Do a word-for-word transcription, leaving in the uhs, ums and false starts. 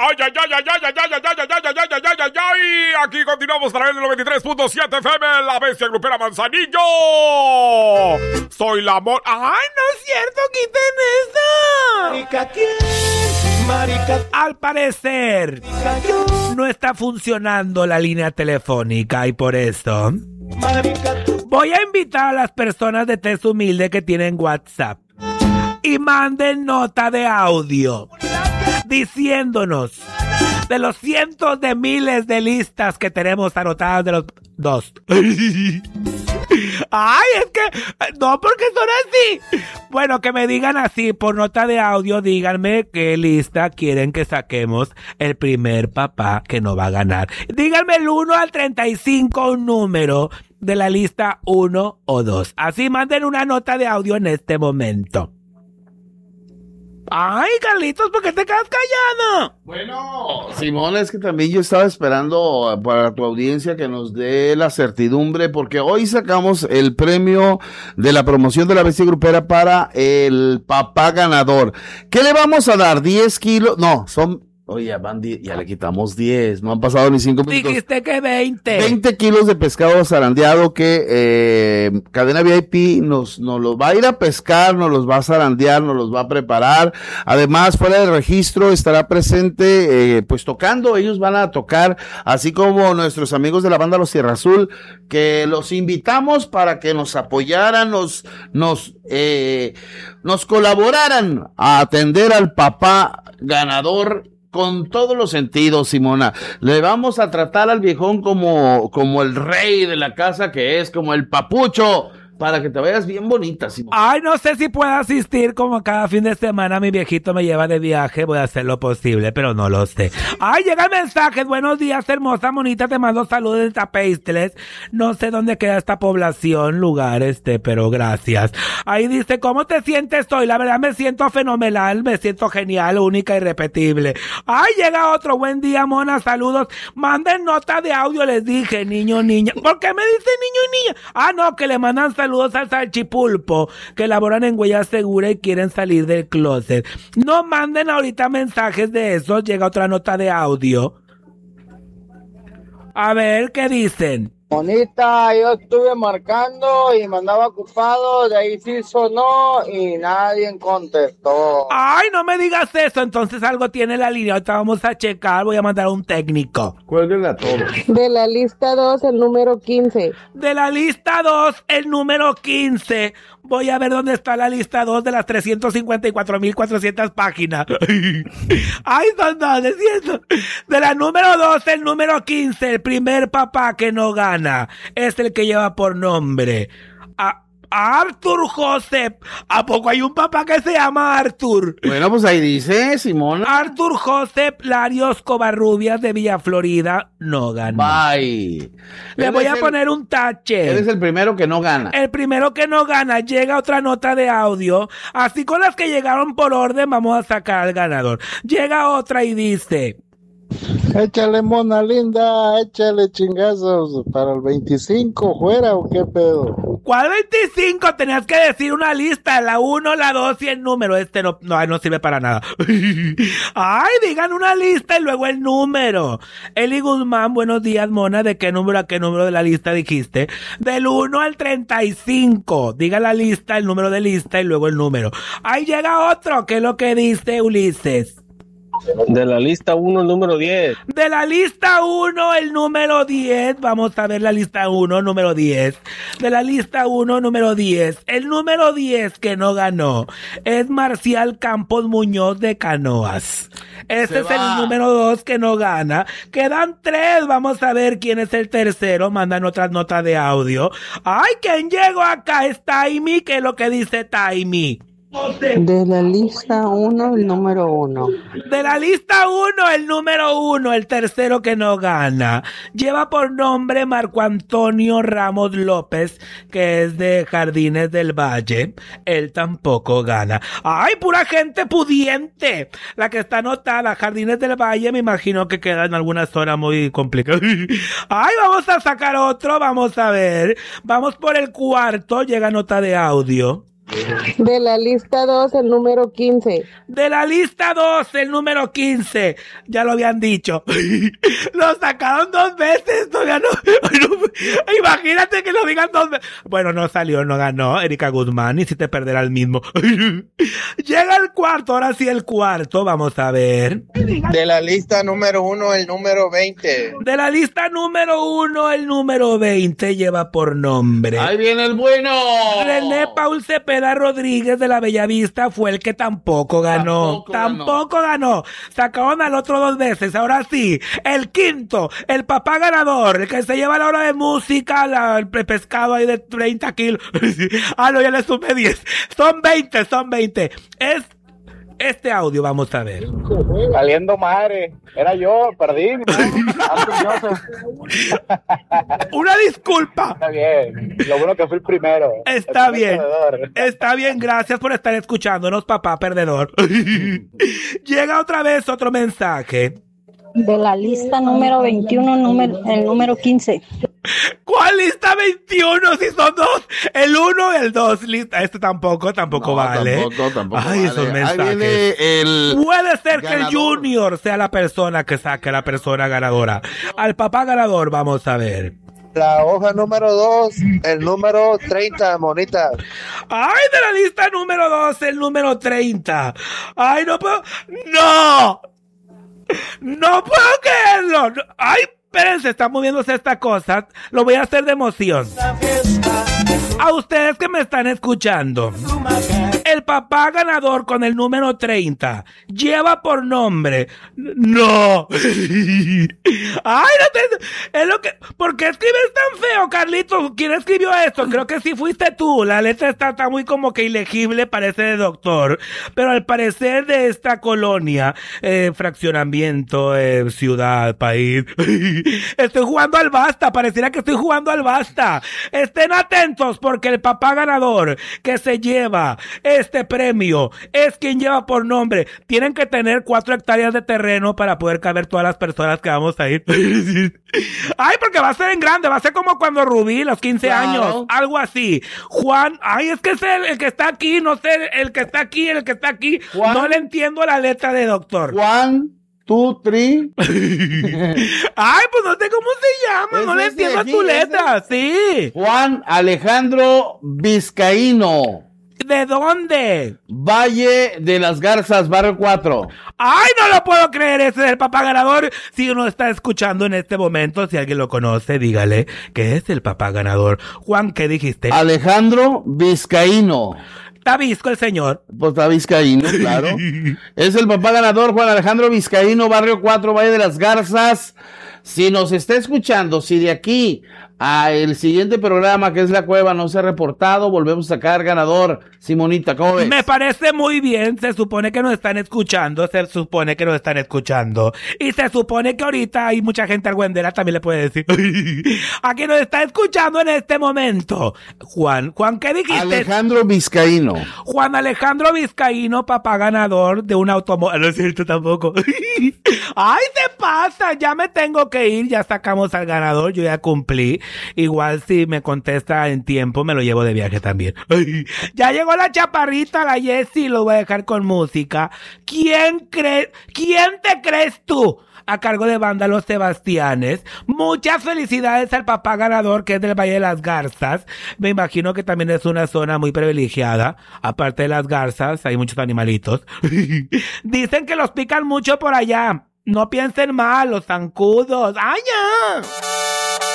ay, ay, ay, ay, ay, ay, ay, ay, ay, ay, ay, ay, ay, ay, ay. Aquí continuamos a través del noventa y tres punto siete F M, la bestia grupera Manzanillo. Soy la amor. Ay, no es cierto, quiten eso. Marica, ¿quién? Marica. Al parecer, no está funcionando la línea telefónica y por eso voy a invitar a las personas de tez humilde que tienen WhatsApp y manden nota de audio diciéndonos de los cientos de miles de listas que tenemos anotadas de los dos. Ay, es que no, porque son así. Bueno, que me digan así por nota de audio, díganme qué lista quieren que saquemos el primer papá que no va a ganar. Díganme el uno al treinta y cinco, un número de la lista uno o dos. Así manden una nota de audio en este momento. Ay, Carlitos, ¿por qué te quedas callado? Bueno, Simón, es que también yo estaba esperando para tu audiencia que nos dé la certidumbre, porque hoy sacamos el premio de la promoción de la bestia grupera para el papá ganador. ¿Qué le vamos a dar? ¿diez kilos? No, son... Oye, ya van diez, ya le quitamos diez, no han pasado ni cinco minutos. Dijiste que veinte. veinte kilos de pescado zarandeado que eh, Cadena V I P nos, nos los va a ir a pescar, nos los va a zarandear, nos los va a preparar. Además, fuera del registro estará presente, eh, pues tocando, ellos van a tocar, así como nuestros amigos de la banda Los Sierra Azul, que los invitamos para que nos apoyaran, nos, nos, eh, nos colaboraran a atender al papá ganador con todos los sentidos, Simona. Le vamos a tratar al viejón como, como el rey de la casa que es, como el papucho, para que te veas bien bonita, Simona. Ay, no sé si puedo asistir como cada fin de semana mi viejito me lleva de viaje. Voy a hacer lo posible, pero no lo sé. Ay, llegan mensajes. Buenos días, hermosa, bonita. Te mando saludos de Tapeistles. No sé dónde queda esta población, lugar este, pero gracias. Ahí dice, ¿cómo te sientes hoy? La verdad me siento fenomenal, me siento genial, única y irrepetible. Ay, llega otro. Buen día, mona, saludos. Manden nota de audio, les dije, niño, niña. ¿Por qué me dice niño y niña? Ah, no, que le mandan saludos. Saludos al salchipulpo que laboran en Huella Segura y quieren salir del closet. No manden ahorita mensajes de esos. Llega otra nota de audio. A ver, ¿qué dicen? Bonita, yo estuve marcando y me andaba ocupado, de ahí sí sonó y nadie contestó. Ay, no me digas eso, entonces algo tiene la línea, ahorita vamos a checar, voy a mandar a un técnico. Cuélguenla a todos. De la lista dos, el número quince. De la lista dos, el número quince. Voy a ver dónde está la lista dos de las trescientas cincuenta y cuatro mil cuatrocientas páginas. Ay, son dos, es cierto. De la número dos, el número quince, el primer papá que no gana, es el que lleva por nombre a Arthur Joseph. ¿A poco hay un papá que se llama Arthur? Bueno, pues ahí dice, Simón. Arthur Joseph Larios Covarrubias de Villa Florida no ganó. Bye. Le voy a poner un tache. Él es el primero que no gana. El primero que no gana. Llega otra nota de audio. Así con las que llegaron por orden vamos a sacar al ganador. Llega otra y dice... Échale, mona linda, échale chingazos para el veinticinco, ¿fuera o qué pedo? ¿Cuál veinticinco? Tenías que decir una lista, la uno, la dos y el número. Este no, no, no sirve para nada. Ay, digan una lista y luego el número. Eli Guzmán, buenos días, mona. ¿De qué número a qué número de la lista dijiste? Del uno al treinta y cinco. Diga la lista, el número de lista y luego el número. Ahí llega otro. ¿Qué es lo que dice Ulises? De la lista uno, el número diez. De la lista uno, el número diez. Vamos a ver la lista uno, número diez. De la lista uno, número diez. El número diez que no ganó es Marcial Campos Muñoz de Canoas. Este es el número dos que no gana. Quedan tres. Vamos a ver quién es el tercero. Mandan otras notas de audio. Ay, ¿quién llegó acá? Es Taimi. ¿Qué es lo que dice Taimi? De la lista uno, el número uno. De la lista uno, el número uno, el tercero que no gana. Lleva por nombre Marco Antonio Ramos López, que es de Jardines del Valle. Él tampoco gana. ¡Ay, pura gente pudiente! La que está anotada, Jardines del Valle, me imagino que queda en alguna zona muy complicada. ¡Ay, vamos a sacar otro! Vamos a ver. Vamos por el cuarto, llega nota de audio. De la lista dos, el número quince. De la lista dos, el número quince. Ya lo habían dicho. Lo sacaron dos veces. Todavía no, no. Imagínate que lo digan dos veces. Bueno, no salió, no ganó Erika Guzmán. Y si te perderá el mismo. Llega el cuarto. Ahora sí el cuarto. Vamos a ver. De la lista número uno, el número veinte. De la lista número uno, el número veinte lleva por nombre. ¡Ahí viene el bueno! René Paul Cepeda Rodríguez de la Bellavista fue el que tampoco ganó. Tampoco, tampoco ganó. Sacaron al otro dos veces. Ahora sí, el quinto, el papá ganador, el que se lleva la hora de música, la, el pescado ahí de treinta kilos. Ah, no, ya le sumé diez. Son veinte, son veinte. Es este audio, vamos a ver. Saliendo madre. Era yo, perdí. ¿no? Una disculpa. Está bien. Lo bueno que fui el primero. Está el bien. perdedor. Está bien, gracias por estar escuchándonos, papá perdedor. Llega otra vez otro mensaje. De la lista número veintiuno, número, el número quince. ¿Cuál lista veintiuno? Si son dos. El uno y el dos. Lista. Este tampoco, tampoco No, vale. tampoco, tampoco Ay, vale. esos Ahí mensajes. viene el Puede ser que el ganador. Junior sea la persona que saque la persona ganadora. Al papá ganador, vamos a ver. La hoja número dos, el número treinta, monita. Ay, de la lista número dos, el número treinta. Ay, no puedo. ¡No! ¡No puedo creerlo! No. ¡Ay! Espérense, están moviéndose estas cosas. Lo voy a hacer de emoción. A ustedes que me están escuchando, el papá ganador con el número treinta lleva por nombre. ¡No! ¡Ay, no te... Es lo que... ¿Por qué escribes tan feo, Carlitos? ¿Quién escribió esto? Creo que sí fuiste tú. La letra está, está muy como que ilegible, parece de doctor. Pero al parecer de esta colonia, eh, fraccionamiento, eh, ciudad, país... Estoy jugando al basta, pareciera que estoy jugando al basta. Estén atentos porque el papá ganador que se lleva este premio es quien lleva por nombre. Tienen que tener cuatro hectáreas de terreno para poder caber todas las personas que vamos a ir. Ay, porque va a ser en grande, va a ser como cuando Rubí, los quince Claro. años, algo así. Juan, ay, es que es el, el que está aquí, no sé, el que está aquí, el que está aquí. Juan. No le entiendo la letra de doctor. Juan, tú, tri. Ay, pues no sé cómo se llama, Es no le ese entiendo aquí, tu ese. letra, sí. Juan Alejandro Vizcaíno. ¿De dónde? Valle de las Garzas, barrio cuatro. ¡Ay, no lo puedo creer! Ese es el papá ganador. Si uno está escuchando en este momento, si alguien lo conoce, dígale que es el papá ganador. Juan, ¿qué dijiste? Alejandro Vizcaíno. Tabisco el señor. Pues está Vizcaíno, claro. Es el papá ganador, Juan Alejandro Vizcaíno, barrio cuatro, Valle de las Garzas. Si nos está escuchando, si de aquí a el siguiente programa, que es La Cueva, no se ha reportado, volvemos a sacar ganador. Simonita, ¿cómo ves? Me parece muy bien. Se supone que nos están escuchando. Se supone que nos están escuchando. Y se supone que ahorita hay mucha gente argüendera, también le puede decir. A quien nos está escuchando en este momento. Juan, Juan, ¿qué dijiste? Alejandro Vizcaíno. Juan Alejandro Vizcaíno, papá ganador de un automóvil. No es cierto tampoco. Ay, se pasa. Ya me tengo que ir. Ya sacamos al ganador. Yo ya cumplí. Igual si me contesta en tiempo, me lo llevo de viaje también. Ay, ya llegó la chaparrita, la Jessie. Lo voy a dejar con música. ¿Quién cree? ¿Quién te crees tú? A cargo de Banda Los Sebastianes. Muchas felicidades al papá ganador, que es del Valle de las Garzas. Me imagino que también es una zona muy privilegiada. Aparte de las garzas, hay muchos animalitos. Dicen que los pican mucho por allá. No piensen mal, los zancudos. ¡Ay, ya!